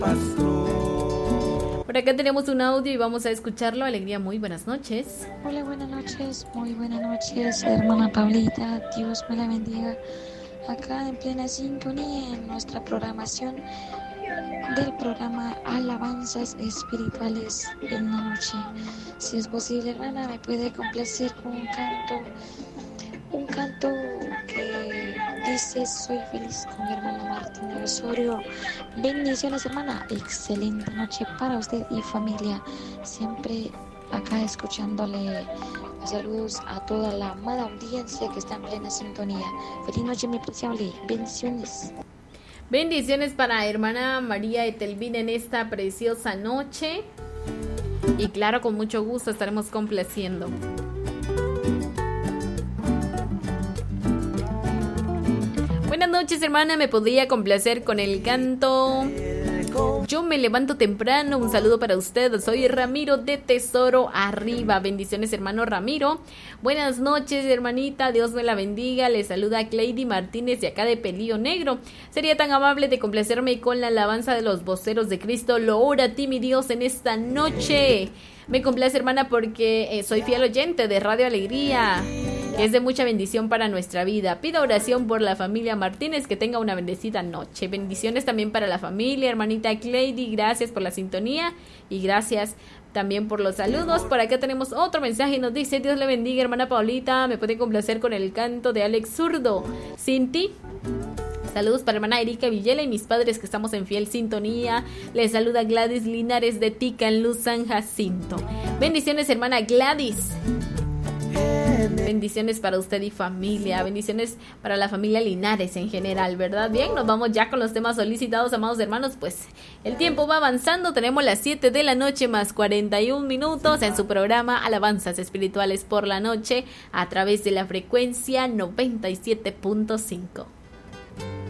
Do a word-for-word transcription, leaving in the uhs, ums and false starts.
pastor. Por acá tenemos un audio y vamos a escucharlo. Alegría, muy buenas noches. Hola, buenas noches, muy buenas noches, hermana Paulita, Dios me la bendiga. Acá en plena sintonía en nuestra programación del programa Alabanzas Espirituales en la noche. Si es posible, hermana, me puede complacer con un canto, un canto que dice: soy feliz, con mi hermana Martina Osorio. Bendiciones, hermana, excelente noche para usted y familia. Siempre acá escuchándole. Saludos a toda la amada audiencia que está en plena sintonía. Feliz noche, mi preciable. Bendiciones. Bendiciones para hermana María Etelvina en esta preciosa noche. Y claro, con mucho gusto estaremos complaciendo. Buenas noches, hermana. ¿Me podría complacer con el canto Yo me levanto temprano? Un saludo para usted. Soy Ramiro de Tesoro Arriba. Bendiciones, hermano Ramiro. Buenas noches, hermanita. Dios me la bendiga. Le saluda Cleidy Martínez de acá de Pelío Negro. Sería tan amable de complacerme con la alabanza de los voceros de Cristo. Lo ora a ti, mi Dios, en esta noche. Me complace, hermana, porque eh, soy fiel oyente de Radio Alegría, que es de mucha bendición para nuestra vida. Pido oración por la familia Martínez, que tenga una bendecida noche. Bendiciones también para la familia, hermanita Cleidy. Gracias por la sintonía y gracias también por los saludos. Por acá tenemos otro mensaje y nos dice: Dios le bendiga, hermana Paulita. Me puede complacer con el canto de Alex Zurdo, Sin ti. Saludos para hermana Erika Villela y mis padres que estamos en fiel sintonía. Les saluda Gladys Linares de Tica en Luz San Jacinto. Bendiciones, hermana Gladys. Bendiciones para usted y familia. Bendiciones para la familia Linares en general, ¿verdad? Bien, nos vamos ya con los temas solicitados, amados hermanos. Pues el tiempo va avanzando. Tenemos las siete de la noche más cuarenta y un minutos en su programa Alabanzas Espirituales por la Noche a través de la frecuencia noventa y siete punto cinco.